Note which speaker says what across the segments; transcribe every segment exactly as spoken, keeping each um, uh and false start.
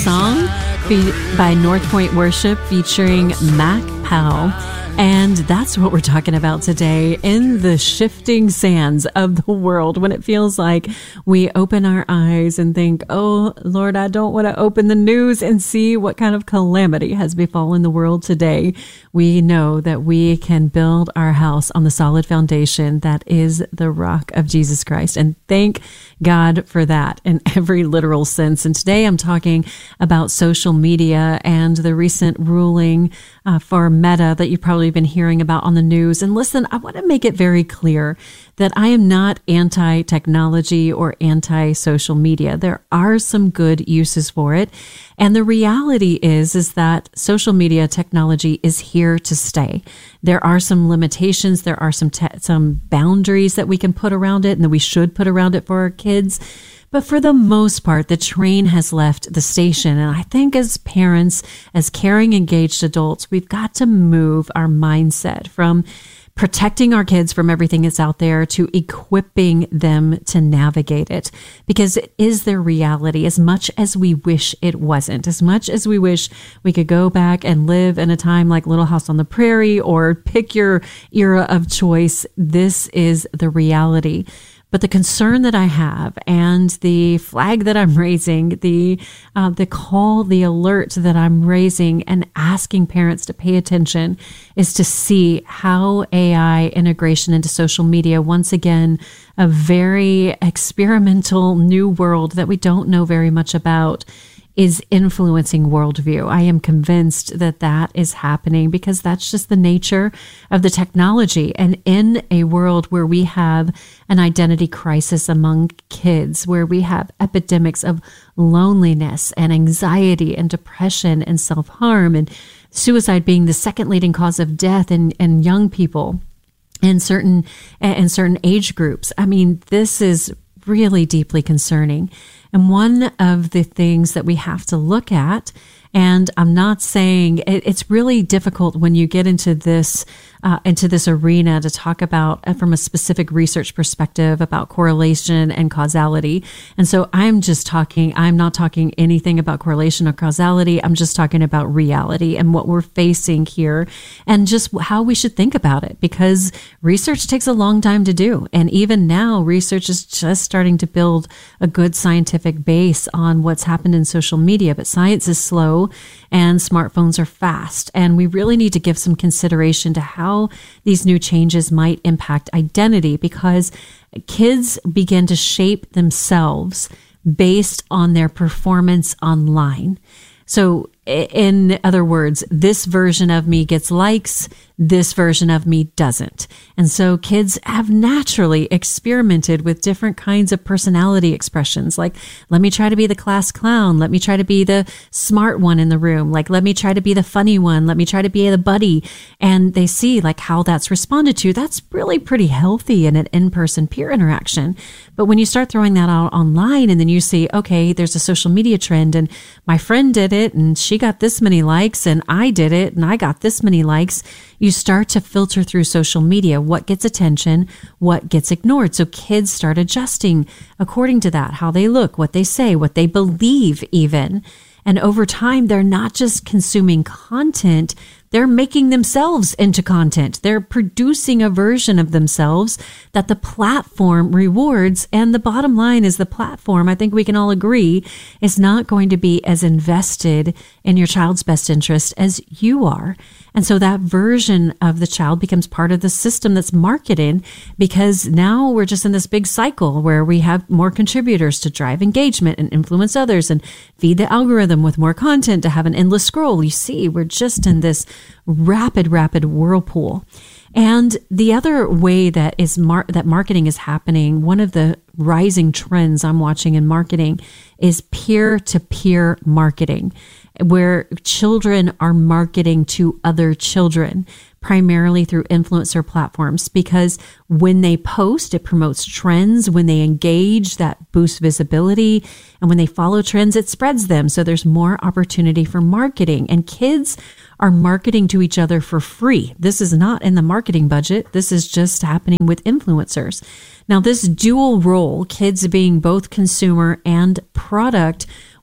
Speaker 1: song be- by North Point Worship featuring Mac Powell. And that's what we're talking about today in the shifting sands of the world, when it feels like we open our eyes and think, oh, Lord, I don't want to open the news and see what kind of calamity has befallen the world today. We know that we can build our house on the solid foundation that is the rock of Jesus Christ. And thank God for that in every literal sense. And today I'm talking about social media and the recent ruling uh, for Meta that you've probably been hearing about on the news. And listen, I want to make it very clear that I am not anti-technology or anti-social media. There are some good uses for it. And the reality is, is that social media technology is here to stay. There are some limitations. There are some, te- some boundaries that we can put around it and that we should put around it for our kids. But for the most part, the train has left the station. And I think as parents, as caring, engaged adults, we've got to move our mindset from protecting our kids from everything that's out there to equipping them to navigate it, because it is their reality, as much as we wish it wasn't, as much as we wish we could go back and live in a time like Little House on the Prairie or pick your era of choice. This is the reality. But the concern that I have and the flag that I'm raising, the uh, the call, the alert that I'm raising and asking parents to pay attention is to see how A I integration into social media, once again, a very experimental new world that we don't know very much about, is influencing worldview. I am convinced that that is happening because that's just the nature of the technology. And in a world where we have an identity crisis among kids, where we have epidemics of loneliness and anxiety and depression and self-harm and suicide being the second leading cause of death in, in young people in certain, in certain age groups. I mean, this is really deeply concerning. And one of the things that we have to look at, and I'm not saying it, it's really difficult when you get into this uh, into this arena to talk about uh, from a specific research perspective about correlation and causality. And so I'm just talking, I'm not talking anything about correlation or causality. I'm just talking about reality and what we're facing here and just how we should think about it, because research takes a long time to do. And even now, research is just starting to build a good scientific base on what's happened in social media. But science is slow and smartphones are fast. And we really need to give some consideration to how these new changes might impact identity, because kids begin to shape themselves based on their performance online. So in other words, this version of me gets likes, this version of me doesn't. And so kids have naturally experimented with different kinds of personality expressions. Like, let me try to be the class clown. Let me try to be the smart one in the room. Like, let me try to be the funny one. Let me try to be the buddy. And they see like how that's responded to. That's really pretty healthy in an in-person peer interaction. But when you start throwing that out online and then you see, okay, there's a social media trend and my friend did it and she got this many likes and I did it and I got this many likes, you start to filter through social media what gets attention, what gets ignored. So kids start adjusting according to that, how they look, what they say, what they believe even. And over time, they're not just consuming content, they're making themselves into content. They're producing a version of themselves that the platform rewards. And the bottom line is the platform, I think we can all agree, is not going to be as invested in your child's best interest as you are. And so that version of the child becomes part of the system that's marketed, because now we're just in this big cycle where we have more contributors to drive engagement and influence others and feed the algorithm with more content to have an endless scroll. You see, we're just in this rapid, rapid whirlpool. And the other way that is mar- that marketing is happening, one of the rising trends I'm watching in marketing is peer-to-peer marketing, where children are marketing to other children, primarily through influencer platforms, because when they post, it promotes trends. When they engage, that boosts visibility. And when they follow trends, it spreads them. So there's more opportunity for marketing. And kids are marketing to each other for free. This is not in the marketing budget. This is just happening with influencers. Now, this dual role, kids being both consumer and product,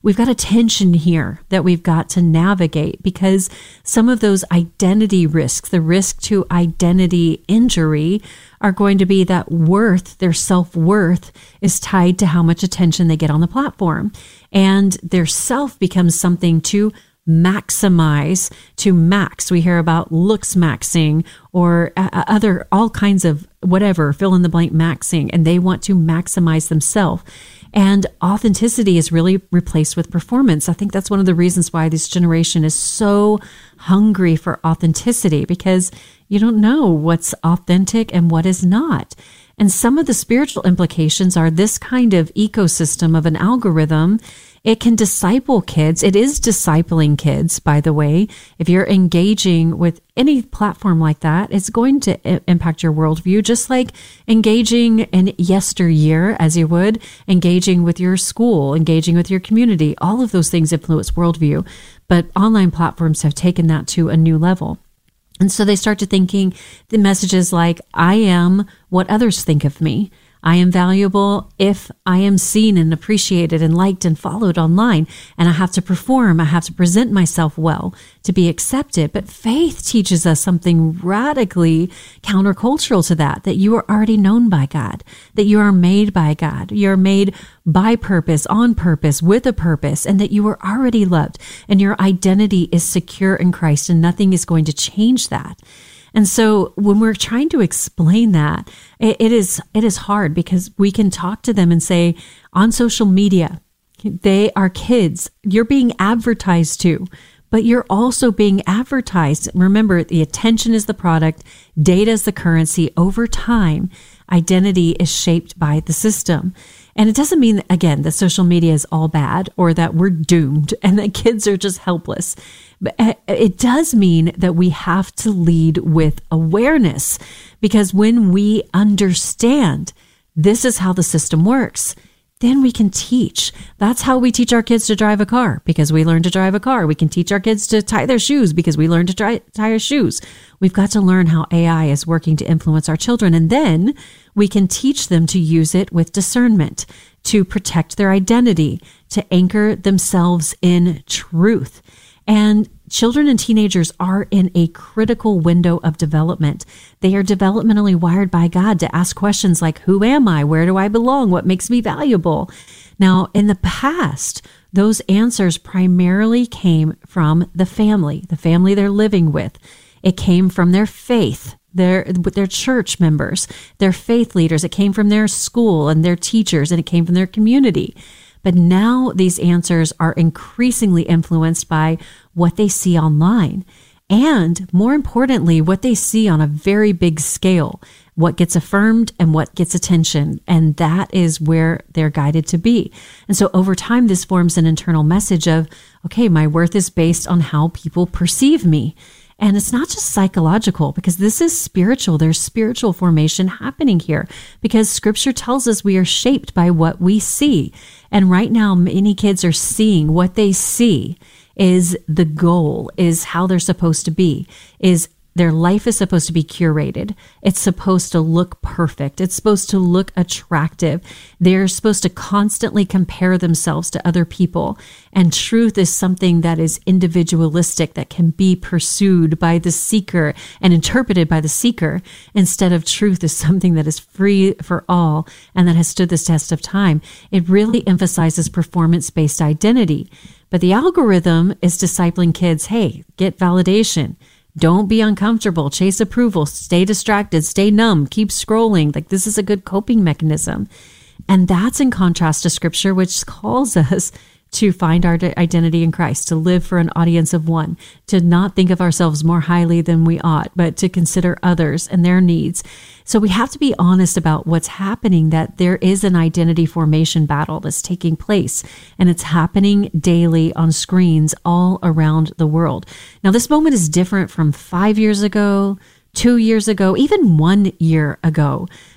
Speaker 1: we've got a tension here that we've got to navigate, because some of those identity risks, the risk to identity injury, are going to be that worth, their self-worth is tied to how much attention they get on the platform. And their self becomes something to maximize, to max. We hear about looks maxing or uh, other, all kinds of whatever, fill in the blank maxing, and they want to maximize themselves. And authenticity is really replaced with performance. I think that's one of the reasons why this generation is so hungry for authenticity, because you don't know what's authentic and what is not. And some of the spiritual implications are this kind of ecosystem of an algorithm. It can disciple kids. It is discipling kids, by the way. If you're engaging with any platform like that, it's going to I- impact your worldview, just like engaging in yesteryear, as you would, engaging with your school, engaging with your community. All of those things influence worldview. But online platforms have taken that to a new level. And so they start to thinking the messages like, I am what others think of me. I am valuable if I am seen and appreciated and liked and followed online. And I have to perform. I have to present myself well to be accepted. But faith teaches us something radically countercultural to that, that you are already known by God, that you are made by God. You're made by purpose, on purpose, with a purpose, and that you are already loved and your identity is secure in Christ and nothing is going to change that. And so when we're trying to explain that, it, it is it is hard, because we can talk to them and say, on social media, they are kids. You're being advertised to, but you're also being advertised. Remember, the attention is the product, data is the currency. Over time, identity is shaped by the system. And it doesn't mean, again, that social media is all bad or that we're doomed and that kids are just helpless. But it does mean that we have to lead with awareness, because when we understand this is how the system works, then we can teach. That's how we teach our kids to drive a car, because we learn to drive a car. We can teach our kids to tie their shoes because we learn to try, tie our shoes. We've got to learn how A I is working to influence our children. And then we can teach them to use it with discernment, to protect their identity, to anchor themselves in truth. And children and teenagers are in a critical window of development. They are developmentally wired by God to ask questions like, who am I? Where do I belong? What makes me valuable? Now, in the past, those answers primarily came from the family, the family they're living with. It came from their faith, their, their church members, their faith leaders. It came from their school and their teachers, and it came from their community. But now these answers are increasingly influenced by what they see online, and more importantly, what they see on a very big scale, what gets affirmed and what gets attention. And that is where they're guided to be. And so over time, this forms an internal message of, okay, my worth is based on how people perceive me. And it's not just psychological, because this is spiritual. There's spiritual formation happening here, because scripture tells us we are shaped by what we see. And right now, many kids are seeing what they see is the goal, is how they're supposed to be, is their life is supposed to be curated. It's supposed to look perfect. It's supposed to look attractive. They're supposed to constantly compare themselves to other people. And truth is something that is individualistic, that can be pursued by the seeker and interpreted by the seeker, instead of truth is something that is free for all and that has stood this test of time. It really emphasizes performance-based identity. But the algorithm is discipling kids, hey, get validation. Don't be uncomfortable, chase approval, stay distracted, stay numb, keep scrolling. Like, this is a good coping mechanism. And that's in contrast to scripture, which calls us to find our identity in Christ, to live for an audience of one, to not think of ourselves more highly than we ought, but to consider others and their needs. So we have to be honest about what's happening, that there is an identity formation battle that's taking place, and it's happening daily on screens all around the world. Now, this moment is different from five years ago, two years ago, even one year ago,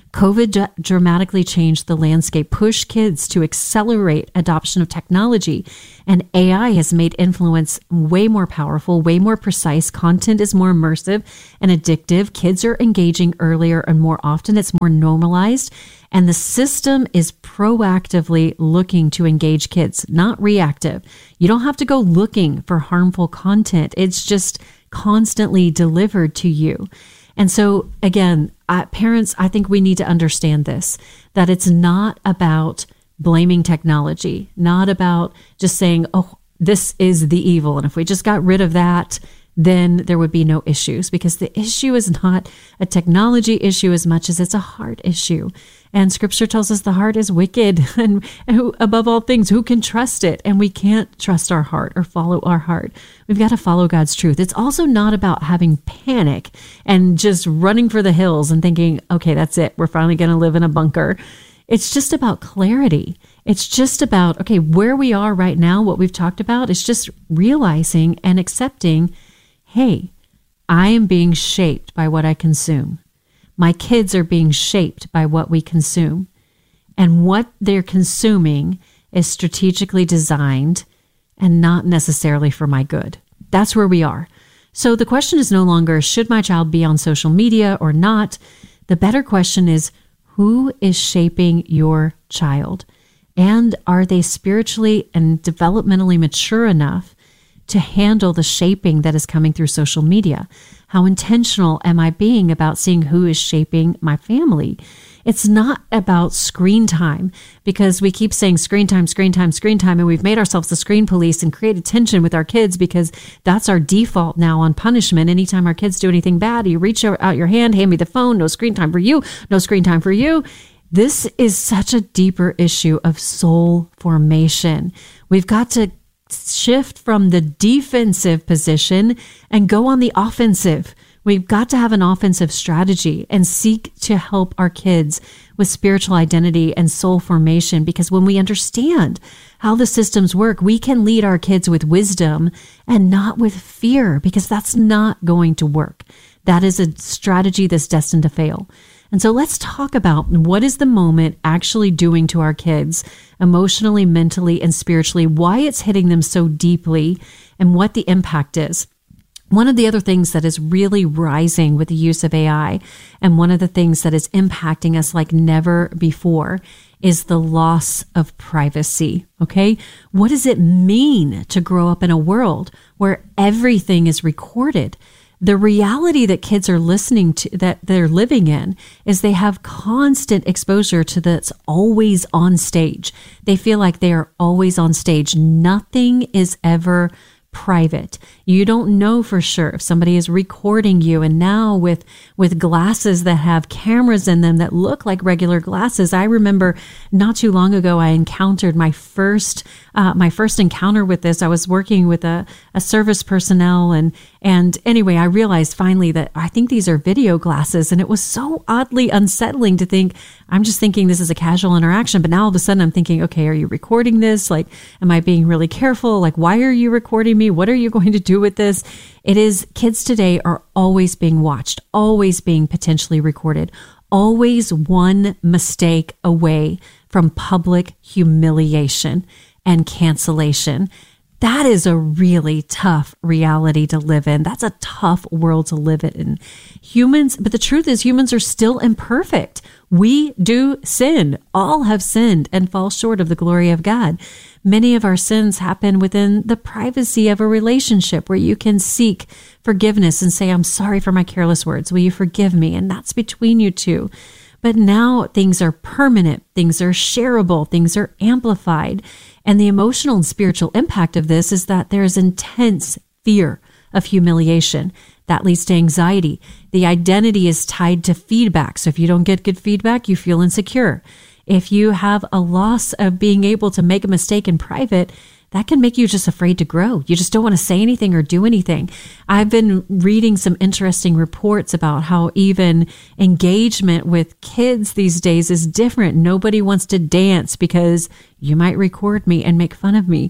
Speaker 1: COVID d- dramatically changed the landscape, pushed kids to accelerate adoption of technology, and A I has made influence way more powerful, way more precise. Content is more immersive and addictive. Kids are engaging earlier and more often. It's more normalized, and the system is proactively looking to engage kids, not reactive. You don't have to go looking for harmful content. It's just constantly delivered to you. And so again, uh, parents, I think we need to understand this, that it's not about blaming technology, not about just saying, oh, this is the evil. And if we just got rid of that, then there would be no issues, because the issue is not a technology issue as much as it's a heart issue. And scripture tells us the heart is wicked, and, and who, above all things, who can trust it? And we can't trust our heart or follow our heart. We've got to follow God's truth. It's also not about having panic and just running for the hills and thinking, okay, that's it. We're finally going to live in a bunker. It's just about clarity. It's just about, okay, where we are right now, what we've talked about is just realizing and accepting, hey, I am being shaped by what I consume. My kids are being shaped by what we consume. And what they're consuming is strategically designed and not necessarily for my good. That's where we are. So the question is no longer, should my child be on social media or not? The better question is, who is shaping your child? And are they spiritually and developmentally mature enough to handle the shaping that is coming through social media? How intentional am I being about seeing who is shaping my family? It's not about screen time, because we keep saying screen time, screen time, screen time, and we've made ourselves the screen police and created tension with our kids because that's our default now on punishment. Anytime our kids do anything bad, you reach out your hand, hand me the phone, no screen time for you, no screen time for you. This is such a deeper issue of soul formation. We've got to shift from the defensive position and go on the offensive. We've got to have an offensive strategy and seek to help our kids with spiritual identity and soul formation, because when we understand how the systems work, we can lead our kids with wisdom and not with fear, because that's not going to work. That is a strategy that's destined to fail. And so let's talk about what is the moment actually doing to our kids emotionally, mentally, and spiritually, why it's hitting them so deeply, and what the impact is. One of the other things that is really rising with the use of A I, and one of the things that is impacting us like never before, is the loss of privacy. Okay? What does it mean to grow up in a world where everything is recorded? The reality that kids are listening to, that they're living in, is they have constant exposure to that's always on stage. They feel like they are always on stage. Nothing is ever private. You don't know for sure if somebody is recording you. And now with, with glasses that have cameras in them that look like regular glasses. I remember not too long ago, I encountered my first, uh, my first encounter with this. I was working with a, a service personnel, and, and anyway, I realized finally that I think these are video glasses, and it was so oddly unsettling to think, I'm just thinking this is a casual interaction, but now all of a sudden I'm thinking, okay, are you recording this? Like, am I being really careful? Like, why are you recording me? What are you going to do with this? It is, kids today are always being watched, always being potentially recorded, always one mistake away from public humiliation and cancellation. That is a really tough reality to live in. That's a tough world to live in. Humans, but the truth is humans are still imperfect. We do sin. All have sinned and fall short of the glory of God. Many of our sins happen within the privacy of a relationship where you can seek forgiveness and say, I'm sorry for my careless words. Will you forgive me? And that's between you two. But now things are permanent, things are shareable, things are amplified. And the emotional and spiritual impact of this is that there is intense fear of humiliation. That leads to anxiety. The identity is tied to feedback. So if you don't get good feedback, you feel insecure. If you have a loss of being able to make a mistake in private, that can make you just afraid to grow. You just don't want to say anything or do anything. I've been reading some interesting reports about how even engagement with kids these days is different. Nobody wants to dance because you might record me and make fun of me.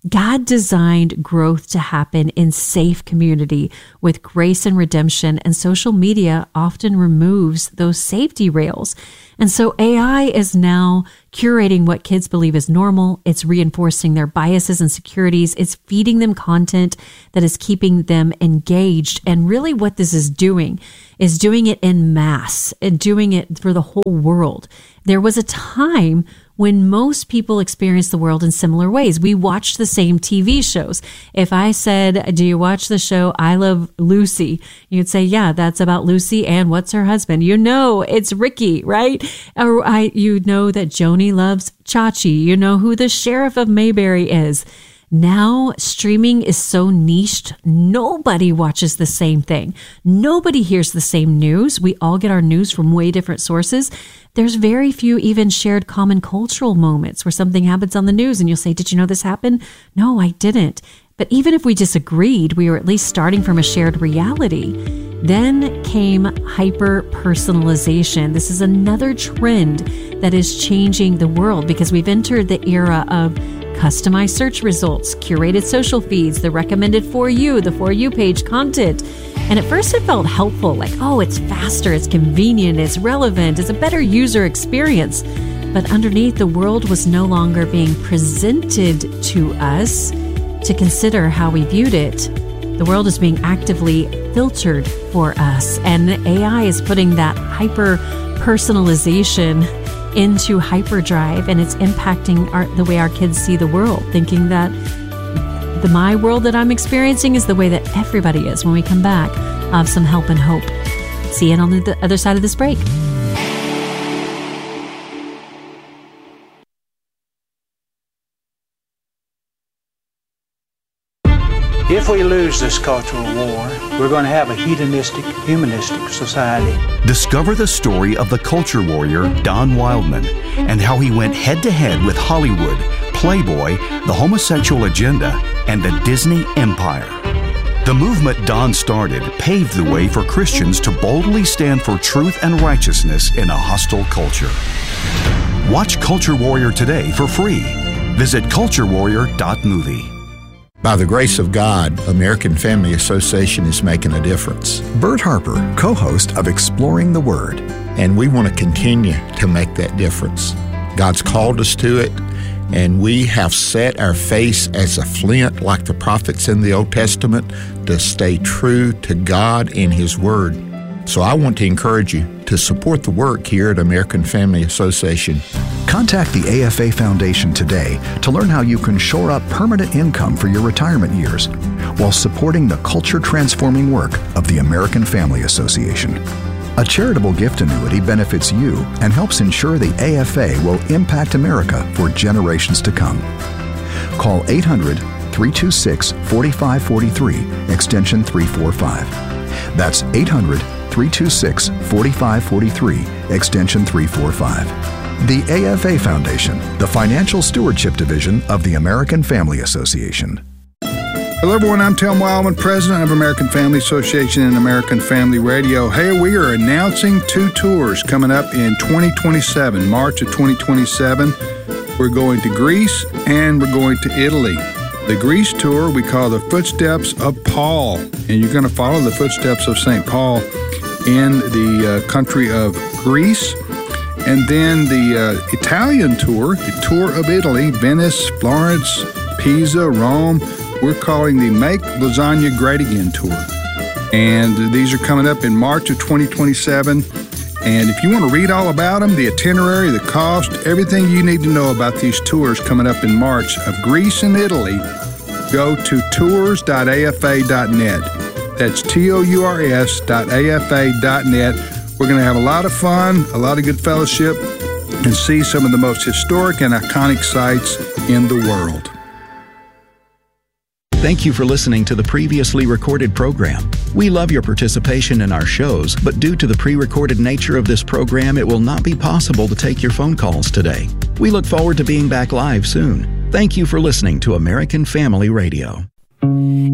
Speaker 1: God designed growth to happen in safe community with grace and redemption, and social media often removes those safety rails. And so A I is now curating what kids believe is normal. It's reinforcing their biases and securities. It's feeding them content that is keeping them engaged. And really what this is doing is doing it en masse and doing it for the whole world. There was a time when most people experience the world in similar ways. We watched the same T V shows. If I said, do you watch the show I Love Lucy? You'd say, yeah, that's about Lucy and what's her husband? You know, it's Ricky, right? Or I, you know that Joni loves Chachi. You know who the Sheriff of Mayberry is. Now, streaming is so niched, nobody watches the same thing. Nobody hears the same news. We all get our news from way different sources. There's very few even shared common cultural moments where something happens on the news and you'll say, did you know this happened? No, I didn't. But even if we disagreed, we were at least starting from a shared reality. Then came hyper-personalization. This is another trend that is changing the world because we've entered the era of customized search results, curated social feeds, the recommended For You, the For You page content. And at first it felt helpful, like, oh, it's faster, it's convenient, it's relevant, it's a better user experience. But underneath, the world was no longer being presented to us to consider how we viewed it. The world is being actively filtered for us. And A I is putting that hyper-personalization into hyperdrive, and it's impacting our, the way our kids see the world, thinking that the my world that I'm experiencing is the way that everybody is. When we come back, I'll have some help and hope. See you on the other side of this break.
Speaker 2: If we lose this cultural war, we're going to have a hedonistic, humanistic society.
Speaker 3: Discover the story of the culture warrior Don Wildman and how he went head-to-head with Hollywood, Playboy, the homosexual agenda, and the Disney empire. The movement Don started paved the way for Christians to boldly stand for truth and righteousness in a hostile culture. Watch Culture Warrior today for free. Visit culture warrior dot movie.
Speaker 4: By the grace of God, American Family Association is making a difference.
Speaker 5: Bert Harper, co-host of Exploring the Word.
Speaker 4: And we want to continue to make that difference. God's called us to it, and we have set our face as a flint like the prophets in the Old Testament to stay true to God and His Word. So I want to encourage you to support the work here at American Family Association.
Speaker 5: Contact the A F A Foundation today to learn how you can shore up permanent income for your retirement years while supporting the culture-transforming work of the American Family Association. A charitable gift annuity benefits you and helps ensure the A F A will impact America for generations to come. Call eight hundred, three two six, four five four three, extension three forty-five. That's eight hundred, three two six, four five four three, extension three forty-five. The A F A Foundation, the Financial Stewardship Division of the American Family Association.
Speaker 6: Hello, everyone. I'm Tim Wildman, president of American Family Association and American Family Radio. Hey, we are announcing two tours coming up in twenty twenty-seven, March of twenty twenty-seven. We're going to Greece and we're going to Italy. The Greece tour we call the Footsteps of Paul, and you're going to follow the footsteps of Saint Paul in the uh, country of Greece. And then the uh, Italian tour, the tour of Italy, Venice, Florence, Pisa, Rome. We're calling the Make Lasagna Great Again tour. And these are coming up in March of twenty twenty-seven. And if you want to read all about them, the itinerary, the cost, everything you need to know about these tours coming up in March of Greece and Italy, go to tours dot a f a dot net. That's T O U R S dot A F A dot net. We're going to have a lot of fun, a lot of good fellowship, and see some of the most historic and iconic sites in the world.
Speaker 7: Thank you for listening to the previously recorded program. We love your participation in our shows, but due to the pre-recorded nature of this program, it will not be possible to take your phone calls today. We look forward to being back live soon. Thank you for listening to American Family Radio.